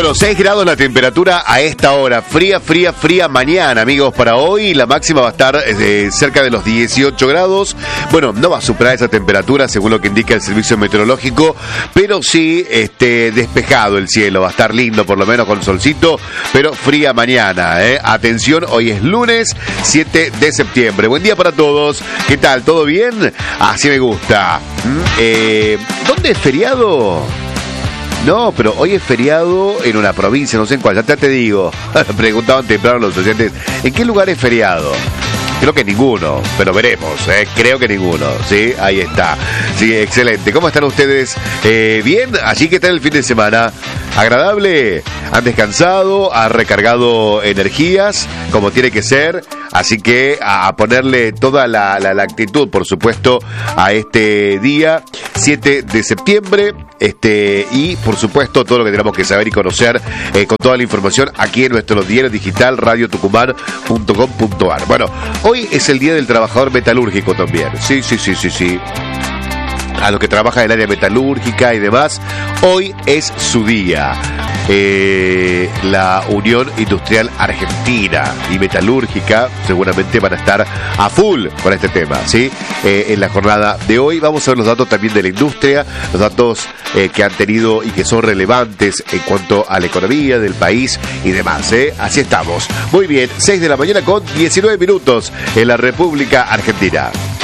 Bueno, 6 grados la temperatura a esta hora. Fría mañana, amigos, para hoy. La máxima va a estar cerca de los 18 grados. Bueno, no va a superar esa temperatura, según lo que indica el servicio meteorológico, pero sí despejado el cielo. Va a estar lindo, por lo menos con solcito, pero fría mañana. Atención, hoy es lunes 7 de septiembre. Buen día para todos. ¿Qué tal? ¿Todo bien? Así me gusta. ¿Dónde es feriado? No, pero hoy es feriado en una provincia, no sé en cuál, ya te digo. Preguntaban temprano los oyentes, ¿en qué lugar es feriado? Creo que ninguno, pero veremos, creo que ninguno, ¿sí? Ahí está. Sí, excelente. ¿Cómo están ustedes? ¿Bien? ¿Allí qué tal el fin de semana? ¿Agradable? ¿Han descansado? ¿Han recargado energías? Como tiene que ser. Así que a ponerle toda la actitud, por supuesto, a este día 7 de septiembre. Y por supuesto todo lo que tenemos que saber y conocer con toda la información aquí en nuestro diario digital radiotucumán.com.ar. Bueno, hoy es el Día del Trabajador Metalúrgico también. Sí. A los que trabajan en el área metalúrgica y demás, hoy es su día. La Unión Industrial Argentina y Metalúrgica seguramente van a estar a full con este tema, ¿sí? En la jornada de hoy vamos a ver los datos también de la industria, los datos que han tenido y que son relevantes en cuanto a la economía del país y demás, Así estamos. Muy bien, 6 de la mañana con 19 minutos en la República Argentina.